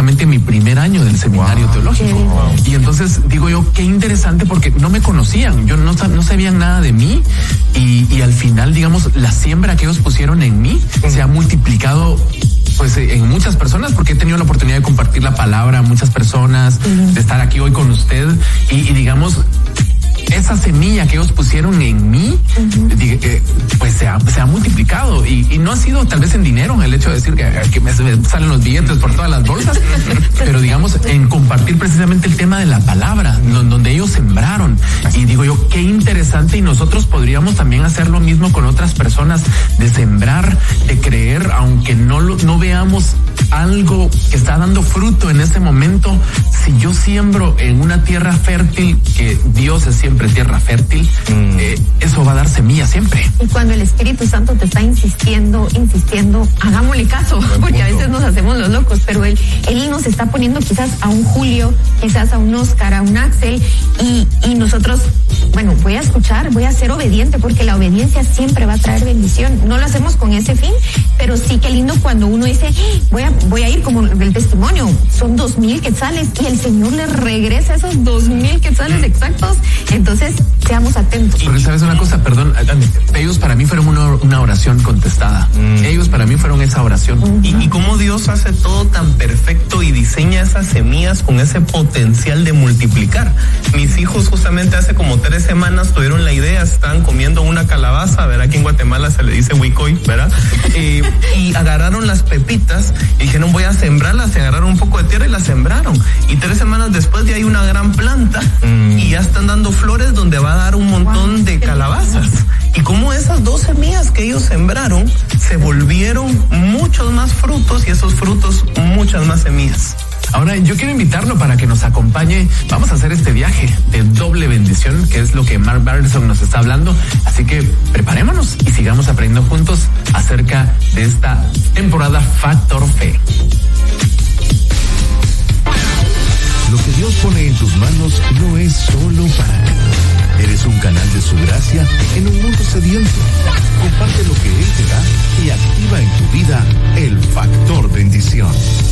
prácticamente mi primer año del seminario teológico. Y entonces digo yo, qué interesante, porque no me conocían, yo no sabían nada de mí, y al final, digamos, la siembra que ellos pusieron en mí se ha multiplicado pues en muchas personas, porque he tenido la oportunidad de compartir la palabra a muchas personas, de estar aquí hoy con usted, y digamos, esa semilla que ellos pusieron en mí, pues se ha multiplicado, y no ha sido tal vez en dinero, el hecho de decir que me salen los billetes por todas las bolsas, pero digamos, en compartir precisamente el tema de la palabra, donde ellos sembraron. Y digo yo, qué interesante, y nosotros podríamos también hacer lo mismo con otras personas, de sembrar, de creer, aunque no veamos algo que está dando fruto en este momento. Si yo siembro en una tierra fértil, que Dios es siempre tierra fértil, eso va a dar semilla siempre. Y cuando el Espíritu Santo te está insistiendo, hagámosle caso, porque a veces nos hacemos los locos, pero él nos está poniendo quizás a un Julio, quizás a un Oscar, a un Axel, y nosotros, bueno, voy a escuchar, voy a ser obediente, porque la obediencia siempre va a traer bendición. No lo hacemos con ese fin, pero sí, qué lindo cuando uno dice, voy a ir, como el testimonio, son 2,000 quetzales, y el Señor le regresa esos 2,000 quetzales exactos. Entonces, seamos atentos. Porque sabes una cosa, perdón, ellos para mí fueron una oración contestada. Ellos para mí fueron esa oración. Y cómo Dios hace todo tan perfecto y diseña esas semillas con ese potencial de multiplicar. Mis hijos justamente hace como 3 semanas tuvieron la idea, estaban comiendo una calabaza, ¿verdad? Aquí en Guatemala se le dice huicoy, ¿verdad? Y agarraron las pepitas y dijeron, voy a sembrarlas, se agarraron un poco de tierra y las sembraron. Y 3 semanas después ya hay una gran planta y ya están dando flores donde va a dar un montón de calabazas. Y como esas 2 semillas que ellos sembraron se volvieron muchos más frutos, y esos frutos muchas más semillas. Ahora, yo quiero invitarlo para que nos acompañe. Vamos a hacer este viaje de doble bendición, que es lo que Mark Batterson nos está hablando. Así que preparémonos y sigamos aprendiendo juntos acerca de esta temporada Factor Fe. Lo que Dios pone en tus manos no es solo para ti. Eres un canal de su gracia en un mundo sediento. Comparte lo que Él te da y activa en tu vida el factor bendición.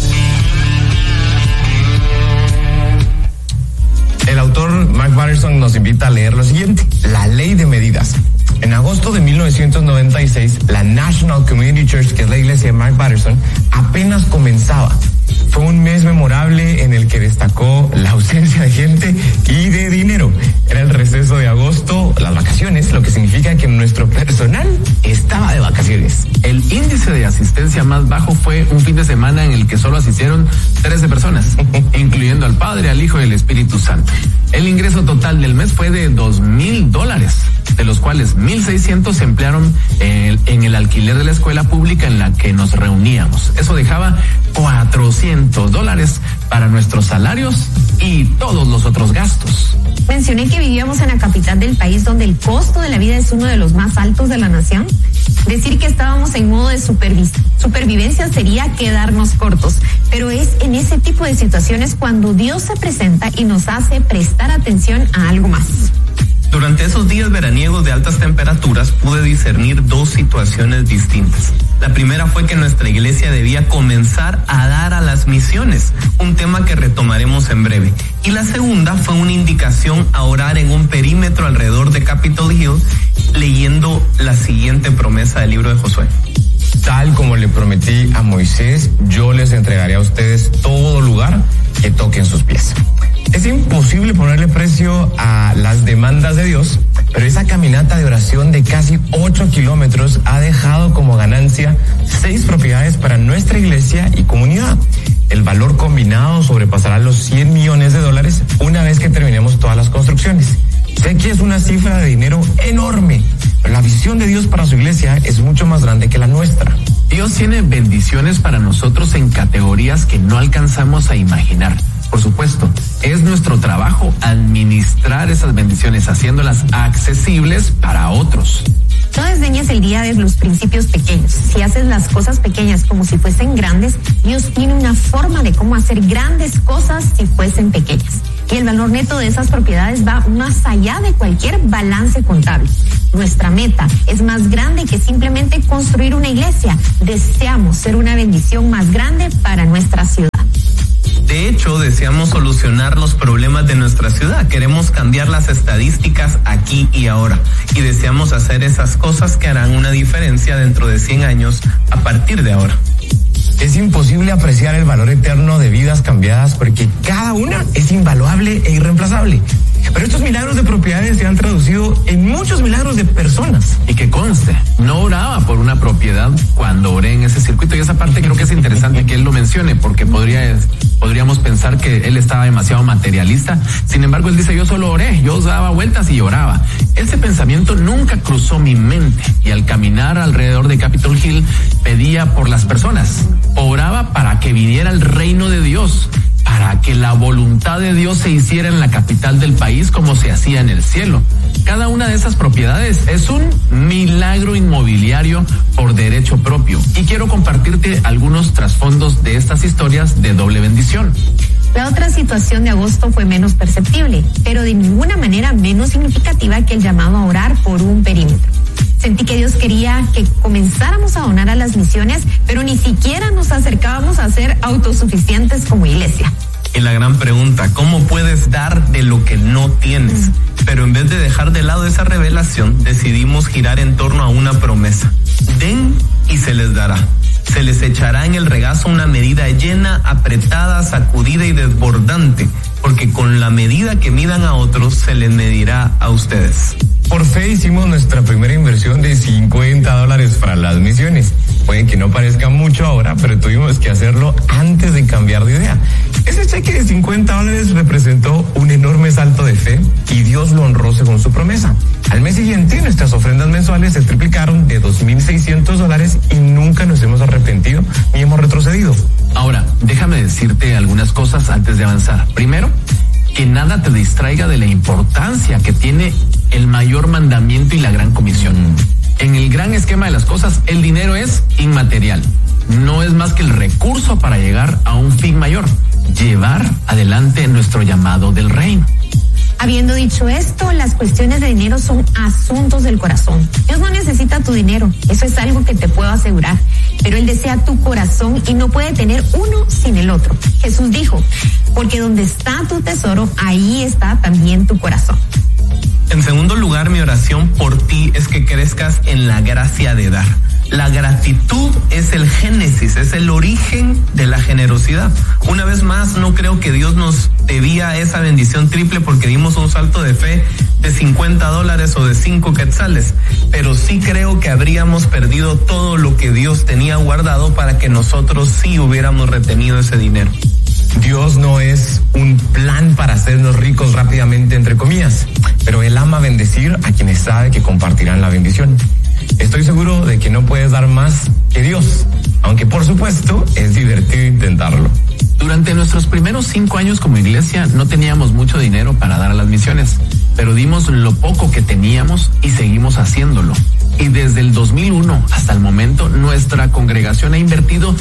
El autor Mark Batterson nos invita a leer lo siguiente: la ley de medidas. En agosto de 1996, la National Community Church, que es la iglesia de Mark Batterson, apenas comenzaba. Fue un mes memorable en el que destacó la ausencia de gente y de dinero. Era el receso de agosto, las vacaciones, lo que significa que nuestro personal estaba de vacaciones. El índice de asistencia más bajo fue un fin de semana en el que solo asistieron 13 personas, incluyendo al Padre, al Hijo y al Espíritu Santo. El ingreso total del mes fue de $2,000, de los cuales 1,600 se emplearon en el alquiler de la escuela pública en la que nos reuníamos. Eso dejaba $400 para nuestros salarios y todos los otros gastos. Mencioné que vivíamos en la capital del país, donde el costo de la vida es uno de los más altos de la nación. Decir que estábamos en modo de supervivencia sería quedarnos cortos, pero es en ese tipo de situaciones cuando Dios se presenta y nos hace prestar atención a algo más. Durante esos días veraniegos de altas temperaturas pude discernir 2 situaciones distintas. La primera fue que nuestra iglesia debía comenzar a dar a las misiones, un tema que retomaremos en breve. Y la segunda fue una indicación a orar en un perímetro alrededor de Capitol Hill, leyendo la siguiente promesa del libro de Josué. Tal como le prometí a Moisés, yo les entregaré a ustedes todo lugar que toquen sus pies. Es imposible ponerle precio a las demandas de Dios, pero esa caminata de oración de casi 8 kilómetros ha dejado como ganancia 6 propiedades para nuestra iglesia y comunidad. El valor combinado sobrepasará los $100 millones una vez que terminemos todas las construcciones. Sé que es una cifra de dinero enorme, pero la visión de Dios para su iglesia es mucho más grande que la nuestra. Dios tiene bendiciones para nosotros en categorías que no alcanzamos a imaginar. Por supuesto, es nuestro trabajo administrar esas bendiciones, haciéndolas accesibles para otros. No desdeñes el día de los principios pequeños. Si haces las cosas pequeñas como si fuesen grandes, Dios tiene una forma de cómo hacer grandes cosas si fuesen pequeñas. Y el valor neto de esas propiedades va más allá de cualquier balance contable. Nuestra meta es más grande que simplemente construir una iglesia. Deseamos ser una bendición más grande para nuestra ciudad. deseamos solucionar los problemas de nuestra ciudad. Queremos cambiar las estadísticas aquí y ahora. Y deseamos hacer esas cosas que harán una diferencia dentro de 100 años a partir de ahora. Es imposible apreciar el valor eterno de vidas cambiadas porque cada una es invaluable e irreemplazable. Pero estos milagros de propiedades se han traducido en muchos milagros de personas. Y que conste, no oraba por una propiedad cuando oré en ese circuito. Y esa parte creo que es interesante que él lo mencione, porque podríamos pensar que él estaba demasiado materialista. Sin embargo, él dice, yo solo oré, yo daba vueltas y oraba. Ese pensamiento nunca cruzó mi mente. Y al caminar alrededor de Capitol Hill, pedía por las personas. Oraba para que viniera el reino de Dios, para que la voluntad de Dios se hiciera en la capital del país como se hacía en el cielo. Cada una de esas propiedades es un milagro inmobiliario por derecho propio. Y quiero compartirte algunos trasfondos de estas historias de doble bendición. La otra situación de agosto fue menos perceptible, pero de ninguna manera menos significativa que el llamado a orar por un perímetro. Sentí que Dios quería que comenzáramos a donar a las misiones, pero ni siquiera nos acercábamos a ser autosuficientes como iglesia. Y la gran pregunta, ¿cómo puedes dar de lo que no tienes? Pero en vez de dejar de lado esa revelación, decidimos girar en torno a una promesa. Den y se les dará. Se les echará en el regazo una medida llena, apretada, sacudida y desbordante, porque con la medida que midan a otros, se les medirá a ustedes. Por fe hicimos nuestra primera inversión de $50 para las misiones. Puede que no parezca mucho ahora, pero tuvimos que hacerlo antes de cambiar de idea. Ese cheque de $50 representó un enorme salto de fe y Dios lo honró según su promesa. Al mes siguiente, nuestras ofrendas mensuales se triplicaron de $2,600 y nunca nos hemos arrepentido ni hemos retrocedido. Ahora, déjame decirte algunas cosas antes de avanzar. Primero, que nada te distraiga de la importancia que tiene el mayor mandamiento y la gran comisión. En el gran esquema de las cosas, el dinero es inmaterial. No es más que el recurso para llegar a un fin mayor, llevar adelante nuestro llamado del reino. Habiendo dicho esto, las cuestiones de dinero son asuntos del corazón. Dios no necesita tu dinero, eso es algo que te puedo asegurar. Pero Él desea tu corazón y no puede tener uno sin el otro. Jesús dijo, porque donde está tu tesoro, ahí está también tu corazón. En segundo lugar, mi oración por ti es que crezcas en la gracia de dar. La gratitud es el génesis, es el origen de la generosidad. Una vez más, no creo que Dios nos debía esa bendición triple porque dimos un salto de fe de $50 o de 5 quetzales, pero sí creo que habríamos perdido todo lo que Dios tenía guardado para que nosotros sí hubiéramos retenido ese dinero. Dios no es un plan para hacernos ricos rápidamente, entre comillas, pero Él ama bendecir a quienes sabe que compartirán la bendición. Estoy seguro de que no puedes dar más que Dios, aunque por supuesto es divertido intentarlo. Durante nuestros primeros 5 años como iglesia no teníamos mucho dinero para dar a las misiones, pero dimos lo poco que teníamos y seguimos haciéndolo. Y desde el 2001 hasta el momento, nuestra congregación ha invertido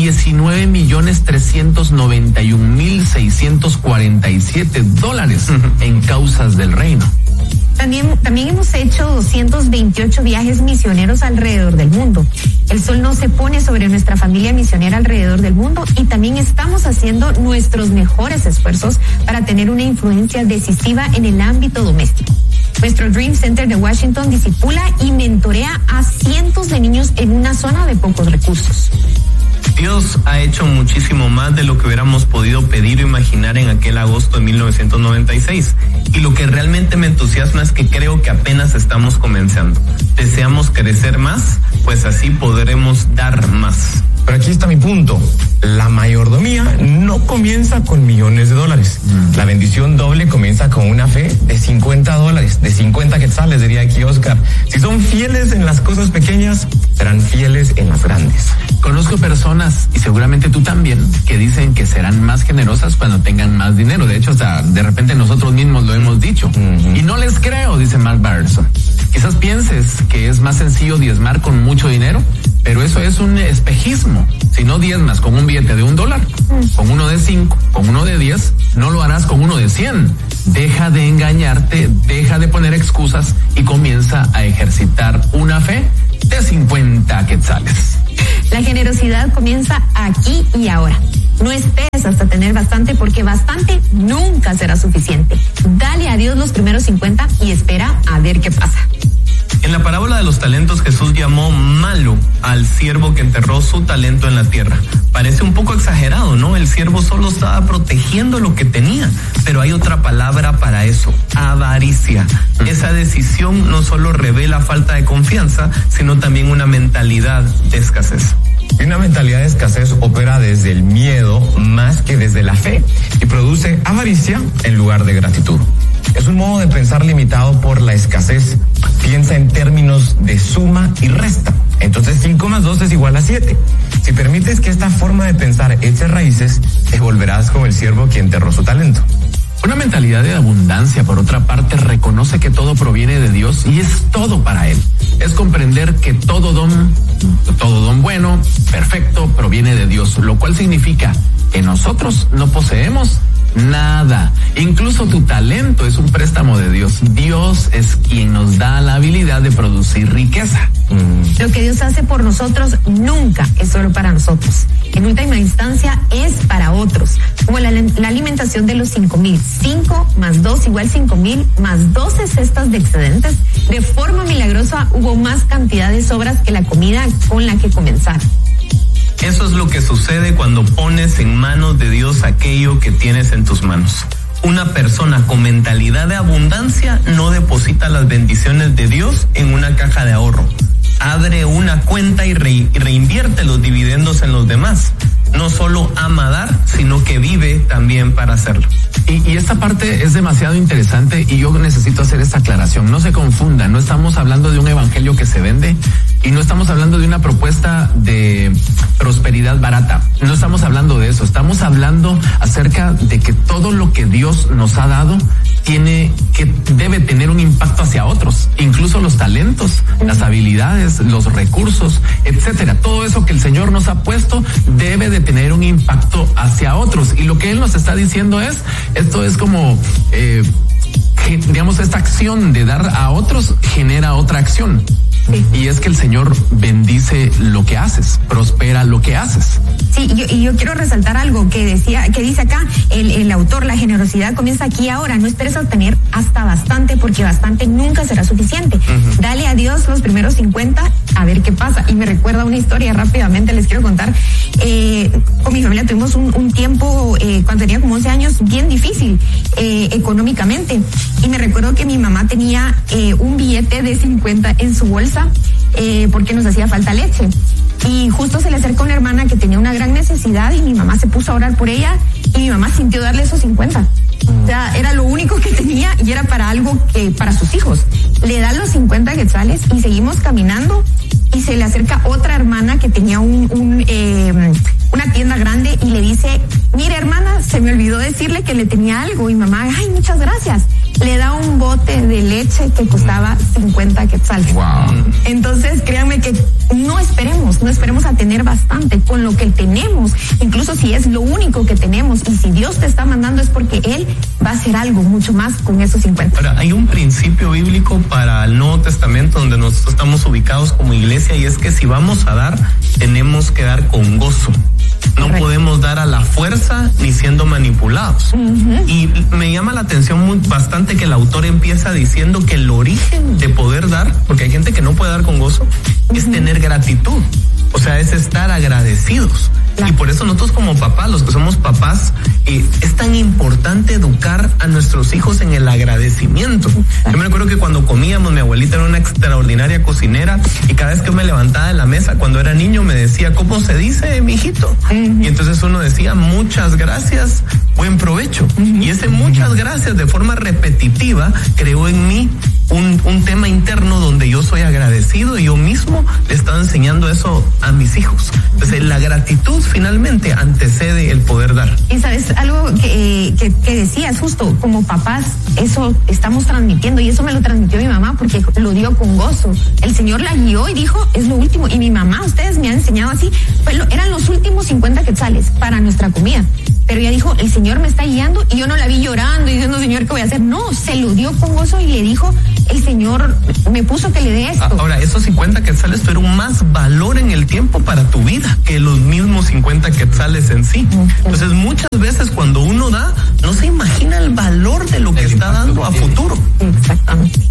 $19,391,647 en causas del reino. También hemos hecho 228 viajes misioneros alrededor del mundo. El sol no se pone sobre nuestra familia misionera alrededor del mundo y también estamos haciendo nuestros mejores esfuerzos para tener una influencia decisiva en el ámbito doméstico. Nuestro Dream Center de Washington discipula y mentorea a cientos de niños en una zona de pocos recursos. Dios ha hecho muchísimo más de lo que hubiéramos podido pedir o imaginar en aquel agosto de 1996. Y lo que realmente me entusiasma es que creo que apenas estamos comenzando. Deseamos crecer más, pues así podremos dar más. Pero aquí está mi punto. La mayordomía no comienza con millones de dólares. La bendición doble comienza con una fe de $50, de 50 quetzales, diría aquí Oscar. Si son fieles en las cosas pequeñas, serán fieles en las grandes. Conozco personas, y seguramente tú también, que dicen que serán más generosas cuando tengan más dinero. De hecho, hasta de repente nosotros mismos lo hemos dicho. Y no les creo, dice Mark Batterson. Quizás pienses que es más sencillo diezmar con mucho dinero, pero eso es un espejismo. Si no diezmas con un billete de $1, con uno de 5, con uno de 10, no lo harás con uno de 100. Deja de engañarte, deja de poner excusas y comienza a ejercitar una fe de 50 quetzales. La generosidad comienza aquí y ahora. No esperes hasta tener bastante, porque bastante nunca será suficiente. Dale a Dios los primeros 50 y espera a ver qué pasa. En la parábola de los talentos, Jesús llamó malo al siervo que enterró su talento en la tierra. Parece un poco exagerado, ¿no? El siervo solo estaba protegiendo lo que tenía, pero hay otra palabra para eso: avaricia. Esa decisión no solo revela falta de confianza, sino también una mentalidad de escasez. Y una mentalidad de escasez opera desde el miedo más que desde la fe y produce avaricia en lugar de gratitud. Es un modo de pensar limitado por la escasez. Piensa en términos de suma y resta. Entonces 5 más 2 es igual a 7. Si permites que esta forma de pensar eche raíces, te volverás como el siervo que enterró su talento. Una mentalidad de abundancia, por otra parte, reconoce que todo proviene de Dios y es todo para Él. Es comprender que todo don bueno, perfecto, proviene de Dios, lo cual significa que nosotros no poseemos nada. Incluso tu talento es un préstamo de Dios. Dios es quien nos da la habilidad de producir riqueza. Lo que Dios hace por nosotros nunca es solo para nosotros. En última instancia es para otros. Como la alimentación de los 5,000. 5 más 2 igual 5,000 más 12 cestas de excedentes. De forma milagrosa hubo más cantidad de sobras que la comida con la que comenzar. Eso es lo que sucede cuando pones en manos de Dios aquello que tienes en tus manos. Una persona con mentalidad de abundancia no deposita las bendiciones de Dios en una caja de ahorro. Abre una cuenta y reinvierte los dividendos en los demás. No solo ama dar, sino que vive también para hacerlo. Y esta parte es demasiado interesante y yo necesito hacer esta aclaración. No se confunda, no estamos hablando de un evangelio que se vende y no estamos hablando de una propuesta de prosperidad barata. No estamos hablando de eso. Estamos hablando acerca de que todo lo que Dios nos ha dado debe tener un impacto hacia otros, incluso los talentos, las habilidades, los recursos, etcétera. Todo eso que el Señor nos ha puesto debe de tener un impacto hacia otros. Y lo que Él nos está diciendo esto es como, digamos, esta acción de dar a otros genera otra acción. Sí. Y es que el Señor bendice lo que haces, prospera lo que haces. Sí, yo quiero resaltar algo que dice acá el autor: la generosidad comienza aquí y ahora. No esperes a obtener hasta bastante, porque bastante nunca será suficiente. Uh-huh. Dale a Dios los primeros 50 a ver qué pasa. Y me recuerda una historia, rápidamente les quiero contar. Con mi familia tuvimos un tiempo, cuando tenía como 11 años, bien difícil económicamente. Y me recuerdo que mi mamá tenía un billete de 50 en su bolsa porque nos hacía falta leche. Y justo se le acercó una hermana que tenía una gran necesidad y mi mamá se puso a orar por ella y mi mamá sintió darle esos 50. O sea, era lo único que tenía y era para algo para sus hijos. Le da los 50 quetzales y seguimos caminando y se le acerca otra hermana que tenía una tienda grande y le dice: mire, hermana, se me olvidó decirle que le tenía algo. Y mamá: ay, muchas gracias. Le da un bote de leche que costaba 50 quetzales. Wow. Entonces, créanme que no esperemos a tener bastante con lo que tenemos, incluso si es lo único que tenemos. Y si Dios te está mandando es porque Él va a hacer algo mucho más con esos 50. Ahora, hay un principio bíblico para el Nuevo Testamento donde nosotros estamos ubicados como iglesia, y es que si vamos a dar, tenemos que dar con gozo. No Correcto. Podemos dar a la fuerza ni siendo manipulados. Uh-huh. Y me llama la atención bastante que el autor empieza diciendo que el origen de poder dar, porque hay gente que no puede dar con gozo, uh-huh. es tener gratitud. O sea, es estar agradecidos. Claro. Y por eso nosotros como papás, los que somos papás, es tan importante educar a nuestros hijos en el agradecimiento. Yo me recuerdo que cuando comíamos, mi abuelita era una extraordinaria cocinera y cada vez que me levantaba de la mesa cuando era niño me decía: ¿cómo se dice, mijito? Uh-huh. Y entonces uno decía: muchas gracias, buen provecho. Uh-huh. Y ese muchas gracias de forma repetitiva creó en mí un tema interno donde yo soy agradecido y yo mismo le estaba enseñando eso a mis hijos. Entonces la gratitud finalmente antecede el poder dar. Y sabes algo que decías, justo como papás, eso estamos transmitiendo, y eso me lo transmitió mi mamá porque lo dio con gozo. El Señor la guió y dijo: es lo último. Y mi mamá, ustedes me han enseñado así, eran los últimos 50 quetzales para nuestra comida. Pero ella dijo: el Señor me está guiando, y yo no la vi llorando y diciendo, Señor, ¿qué voy a hacer? No, se lo dio con gozo y le dijo, el Señor me puso que le dé esto. Ahora, esos 50 quetzales tuvieron más valor en el tiempo para tu vida que los mismos 50 quetzales en sí. Entonces, muchas veces cuando uno da, no se imagina el valor de lo que está dando a futuro. Exactamente.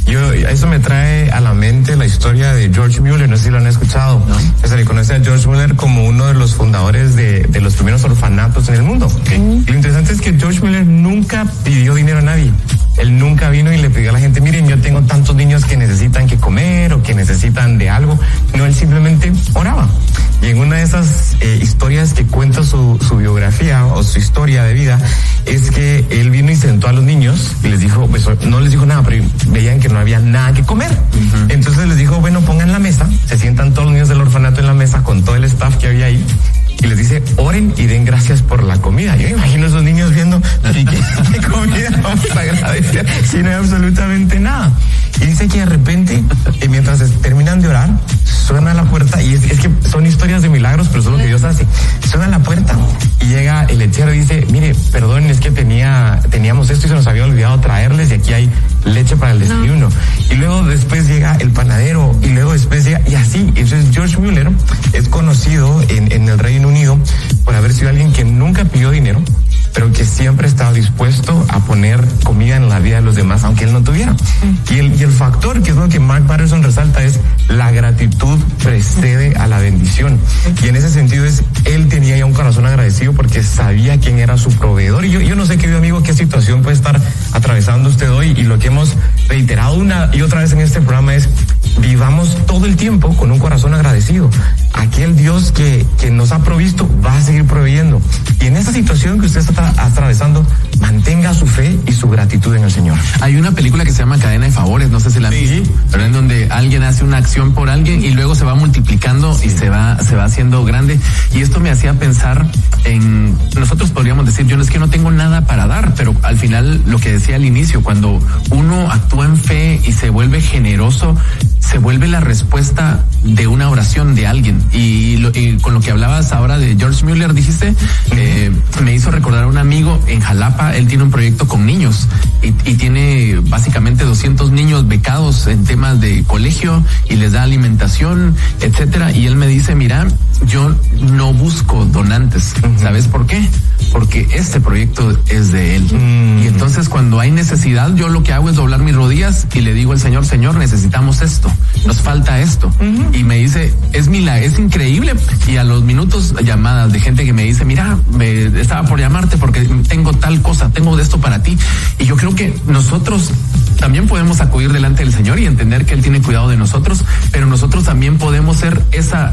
Eso me trae a la mente la historia de George Mueller, no sé si lo han escuchado. Se le conoce a George Mueller como uno de los fundadores de los primeros orfanatos en el mundo. Y lo interesante es que George Mueller nunca pidió dinero a nadie. Él nunca vino y le pidió a la gente, miren, yo tengo tantos niños que necesitan que comer o que necesitan de algo. No, él simplemente oraba. Y en una de esas historias que cuenta su biografía o su historia de vida, es que él vino y sentó a los niños y les dijo, pues no les dijo nada, pero veían que no había nada que comer. Entonces les dijo, bueno, pongan la mesa, se sientan todos los niños del orfanato en la mesa con todo el staff que había ahí. Y les dice, oren y den gracias por la comida. Yo me imagino a esos niños viendo, ¿qué comida vamos a agradecer si no hay absolutamente nada? Y dice que de repente, mientras terminan de orar, suena la puerta, y es que son historias de milagros, pero eso es lo que Dios hace. Suena la puerta y llega el lechero y dice, mire, perdón, es que teníamos esto y se nos había olvidado traerles, y aquí hay leche para el desayuno. Y luego después llega el panadero, y luego después llega, y así. Entonces George Mueller es conocido en el Reino Unido por haber sido alguien que nunca pidió dinero, pero que siempre estaba dispuesto a poner comida en la vida de los demás, aunque él no tuviera. Y el factor, que es lo que Mark Batterson resalta, es la gratitud precede a la bendición. Y en ese sentido él tenía ya un corazón agradecido porque sabía quién era su proveedor. Y yo no sé, querido amigo, qué situación puede estar atravesando usted hoy, y lo que hemos reiterado una y otra vez en este programa es, vivamos todo el tiempo con un corazón agradecido. Aquel Dios que nos ha provisto va a seguir proveyendo. Y en esta situación que usted está atravesando, mantenga su fe y su gratitud en el Señor. Hay una película que se llama Cadena de Favores, no sé si la han visto, pero en donde alguien hace una acción por alguien y luego se va multiplicando y se va haciendo grande. Y esto me hacía pensar en, nosotros podríamos decir, yo no es que no tengo nada para dar, pero al final lo que decía al inicio, cuando uno actúa en fe y se vuelve generoso, se vuelve la respuesta de una oración de alguien. Y con lo que hablabas ahora de George Mueller, dijiste, me hizo recordar a un amigo en Jalapa. Él tiene un proyecto con niños y tiene básicamente 200 niños becados en temas de colegio y les da alimentación, etcétera. Y él me dice, mira, yo no busco donantes. ¿Sabes por qué? Porque este proyecto es de él. Y entonces cuando hay necesidad, yo lo que hago es doblar mis rodillas y le digo al Señor, Señor, necesitamos esto, nos falta esto. Y me dice, es increíble. Y a los minutos, llamadas de gente que me dice, mira, estaba por llamarte porque tengo tal cosa, tengo de esto para ti. Y yo creo que nosotros también podemos acudir delante del Señor y entender que Él tiene cuidado de nosotros, pero nosotros también podemos ser esa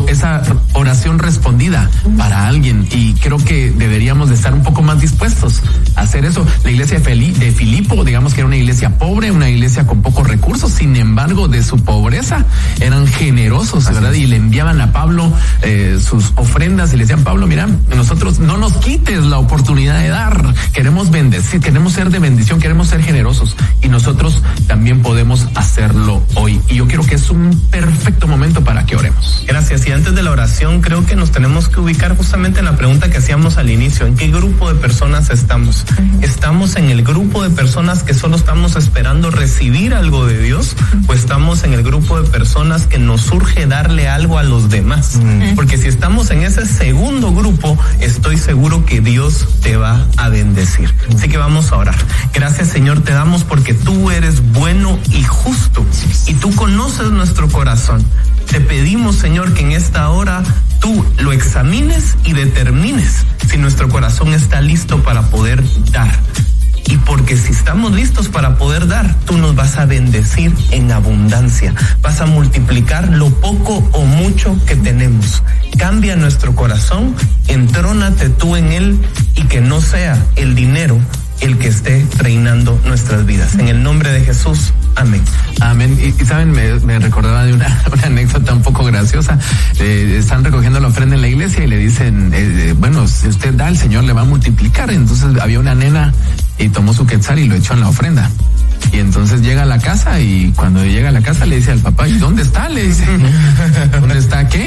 oración respondida para alguien, y creo que deberíamos de estar un poco más dispuestos a hacer eso. La iglesia de Filipo, digamos que era una iglesia pobre, una iglesia con pocos recursos, sin embargo, de su pobreza eran generosos, ¿verdad? Y le enviaban a Pablo sus ofrendas y le decían, Pablo, mira, nosotros no nos quites la oportunidad de dar, queremos bendecir, queremos ser de bendición, queremos ser generosos, y nosotros también podemos hacerlo hoy. Y yo creo que es un perfecto momento para que oremos. Gracias. Y antes de la oración, creo que nos tenemos que ubicar justamente en la pregunta que hacíamos al inicio. ¿En qué grupo de personas estamos? ¿Estamos en el grupo de personas que solo estamos esperando recibir algo de Dios? ¿O estamos en el grupo de personas que nos surge darle algo a los demás? Porque si estamos en ese segundo grupo, estoy seguro que Dios te va a bendecir. Así que vamos a orar. Gracias, Señor, te damos porque tú eres bueno y justo, y tú conoces nuestro corazón. Te pedimos, Señor, que en esta hora tú lo examines y determines si nuestro corazón está listo para poder dar. Y porque si estamos listos para poder dar, tú nos vas a bendecir en abundancia. Vas a multiplicar lo poco o mucho que tenemos. Cambia nuestro corazón, entrónate tú en él, y que no sea el dinero el que esté reinando nuestras vidas. En el nombre de Jesús, amén. Amén. Y saben, me recordaba de una anécdota un poco graciosa. Están recogiendo la ofrenda en la iglesia y le dicen, bueno, si usted da, el Señor le va a multiplicar. Entonces había una nena y tomó su quetzal y lo echó en la ofrenda. Y entonces llega a la casa, y cuando llega a la casa le dice al papá, ¿y dónde está? Le dice, ¿dónde está qué?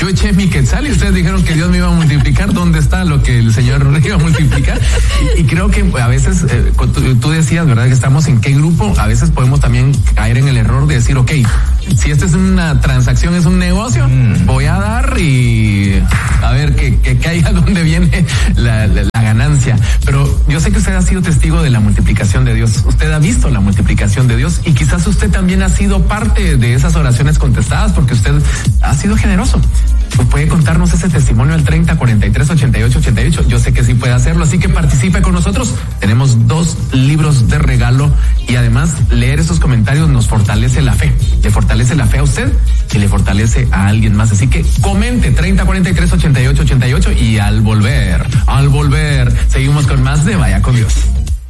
Yo eché mi quetzal y ustedes dijeron que Dios me iba a multiplicar. ¿Dónde está lo que el Señor iba a multiplicar? Y creo que a veces, tú decías, ¿verdad? Que estamos en qué grupo. A veces podemos también caer en el error de decir, ok, si esta es una transacción, es un negocio, voy a dar y a ver que caiga donde viene la ganancia. Pero yo sé que usted ha sido testigo de la multiplicación de Dios. Usted ha visto la multiplicación de Dios y quizás usted también ha sido parte de esas oraciones contestadas porque usted ha sido generoso. Puede contarnos ese testimonio al 30 43 88 88. Yo sé que sí puede hacerlo, así que participe con nosotros. Tenemos 2 libros de regalo y además leer esos comentarios nos fortalece la fe. Le fortalece la fe a usted y le fortalece a alguien más. Así que comente 30 43 88 88 y al volver, seguimos con más de Vaya con Dios.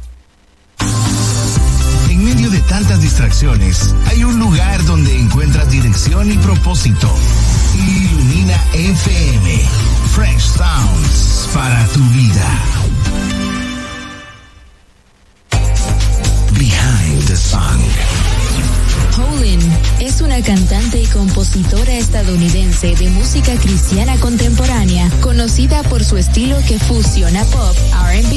En medio de tantas distracciones, hay un lugar donde encuentras dirección y propósito. Ilumina FM, Fresh Sounds para tu vida. Behind the Song. Holin es una cantante y compositora estadounidense de música cristiana contemporánea, conocida por su estilo que fusiona pop, R&B